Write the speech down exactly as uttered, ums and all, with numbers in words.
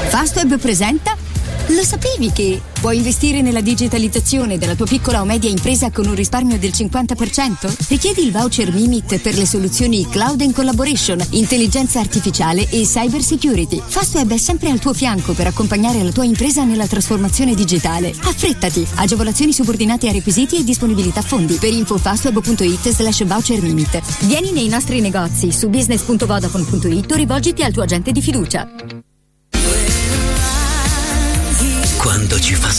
Fastweb presenta. Lo sapevi che puoi investire nella digitalizzazione della tua piccola o media impresa con un risparmio del cinquanta per cento? Richiedi il voucher Mimit per le soluzioni Cloud and Collaboration, intelligenza artificiale e cyber security. Fastweb è sempre al tuo fianco per accompagnare la tua impresa nella trasformazione digitale. Affrettati! Agevolazioni subordinate a requisiti e disponibilità fondi. Per info fastweb.it slash voucher Mimit. Vieni nei nostri negozi su business punto vodafone punto it o rivolgiti al tuo agente di fiducia. Quando ci fa